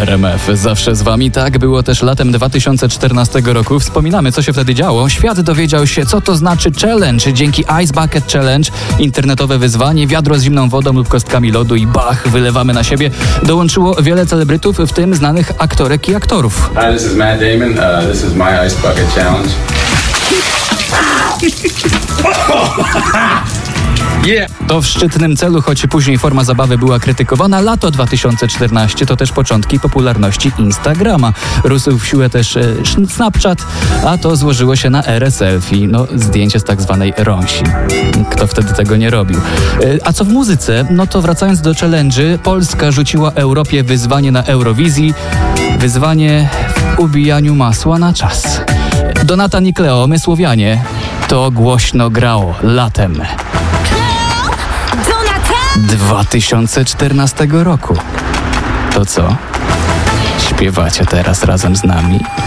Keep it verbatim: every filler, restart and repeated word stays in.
R M F. Zawsze z wami. Tak było też latem dwa tysiące czternastego roku. Wspominamy, co się wtedy działo. Świat dowiedział się, co to znaczy challenge. Dzięki Ice Bucket Challenge, internetowe wyzwanie, wiadro z zimną wodą lub kostkami lodu i bach, wylewamy na siebie. Dołączyło wiele celebrytów, w tym znanych aktorek i aktorów. Hi, this is Matt Damon. Uh, this is my Ice Bucket Challenge. Yeah. To w szczytnym celu, choć później forma zabawy była krytykowana. Lato dwa tysiące czternasty to też początki popularności Instagrama. Rósł w siłę też e, Snapchat, a to złożyło się na erę selfie. No, zdjęcie z tak zwanej rąsi. Kto wtedy tego nie robił? E, a co w muzyce? No to wracając do challenge'y, Polska rzuciła Europie wyzwanie na Eurowizji. Wyzwanie w ubijaniu masła na czas. Donatan i Kleo, my Słowianie, to głośno grało latem dwa tysiące czternastego roku. To co? Śpiewacie teraz razem z nami?